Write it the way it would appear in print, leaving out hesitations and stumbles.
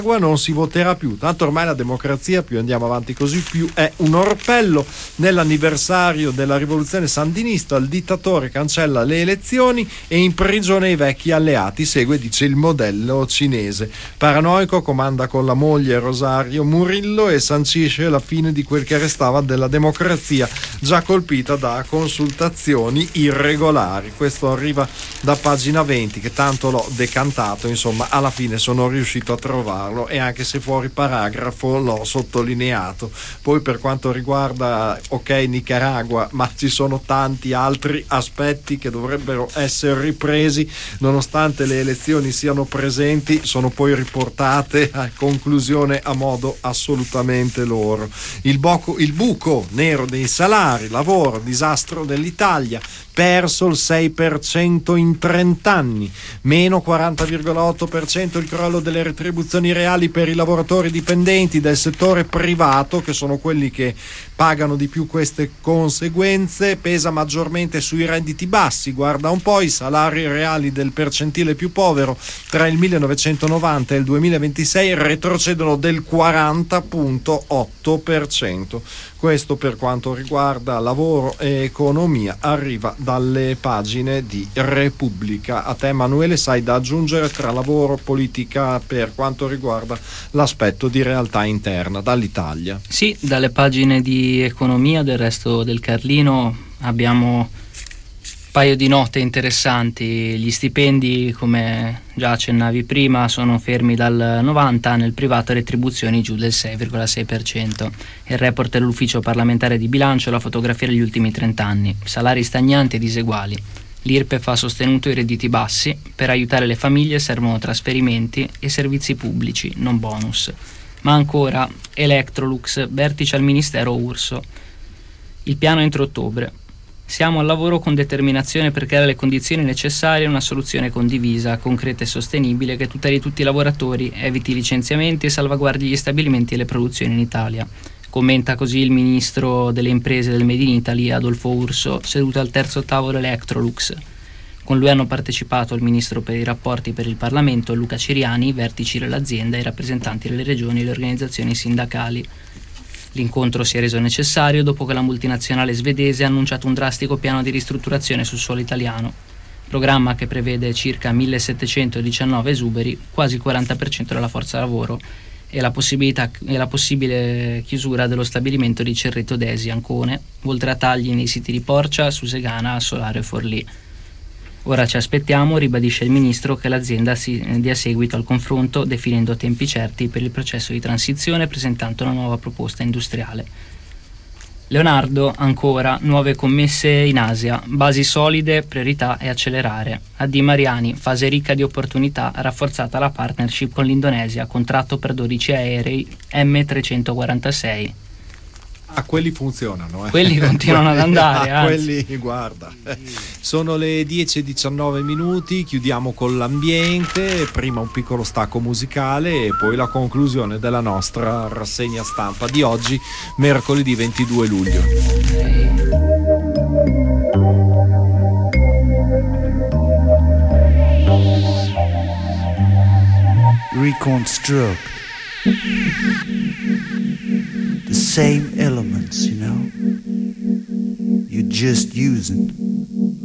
non si voterà più, tanto ormai la democrazia, più andiamo avanti così, più è un orpello. Nell'anniversario della rivoluzione sandinista il dittatore cancella le elezioni e imprigiona i vecchi alleati, segue, dice, il modello cinese. Paranoico comanda con la moglie Rosario Murillo e sancisce la fine di quel che restava della democrazia già colpita da consultazioni irregolari. Questo arriva da Pagina 20, che tanto l'ho decantato, insomma alla fine sono riuscito a trovarlo, e anche se fuori paragrafo l'ho sottolineato. Poi per quanto riguarda Nicaragua, ma ci sono tanti altri aspetti che dovrebbero essere ripresi, nonostante le elezioni siano presenti, sono poi riportate a conclusione a modo assolutamente loro. Il buco nero dei salari, lavoro, disastro dell'Italia, perso il 6% in 30 anni, meno 40,8% il crollo delle retribuzioni reali per i lavoratori dipendenti del settore privato, che sono quelli che pagano di più queste conseguenze, pesa maggiormente sui redditi bassi. Guarda un po', i salari reali del percentile più povero tra il 1990 e il 2026 retrocedono del 40,8%. Questo per quanto riguarda lavoro e economia arriva dalle pagine di Repubblica. A te, Emanuele, sai da aggiungere tra lavoro, politica, per quanto riguarda l'aspetto di realtà interna dall'Italia? Sì, dalle pagine di economia del Resto del Carlino abbiamo paio di note interessanti. Gli stipendi, come già accennavi prima, sono fermi dal 90, nel privato retribuzioni giù del 6,6%. Il report dell'Ufficio parlamentare di bilancio la fotografia degli ultimi 30 anni, salari stagnanti e diseguali. L'IRPEF ha sostenuto i redditi bassi, per aiutare le famiglie servono trasferimenti e servizi pubblici, non bonus. Ma ancora Electrolux, vertice al Ministero Urso. Il piano entro ottobre. Siamo al lavoro con determinazione per creare le condizioni necessarie a una soluzione condivisa, concreta e sostenibile che tuteli tutti i lavoratori, eviti licenziamenti e salvaguardi gli stabilimenti e le produzioni in Italia. Commenta così il ministro delle imprese del Made in Italy, Adolfo Urso, seduto al terzo tavolo Electrolux. Con lui hanno partecipato il ministro per i rapporti per il Parlamento, Luca Ciriani, i vertici dell'azienda, i rappresentanti delle regioni e le organizzazioni sindacali. L'incontro si è reso necessario dopo che la multinazionale svedese ha annunciato un drastico piano di ristrutturazione sul suolo italiano, programma che prevede circa 1719 esuberi, quasi il 40% della forza lavoro, e la possibile chiusura dello stabilimento di Cerreto d'Esi, Ancone, oltre a tagli nei siti di Porcia, Susegana, Solaro e Forlì. Ora ci aspettiamo, ribadisce il ministro, che l'azienda dia seguito al confronto, definendo tempi certi per il processo di transizione e presentando una nuova proposta industriale. Leonardo, ancora, nuove commesse in Asia, basi solide, priorità e accelerare. A Di Mariani, fase ricca di opportunità, rafforzata la partnership con l'Indonesia, contratto per 12 aerei M346. Quelli funzionano. Quelli continuano ad andare. Quelli, guarda. Sono le 10:19, chiudiamo con l'ambiente, prima un piccolo stacco musicale e poi la conclusione della nostra rassegna stampa di oggi, mercoledì 22 luglio. Reconstruct the same elements, you know. You're just using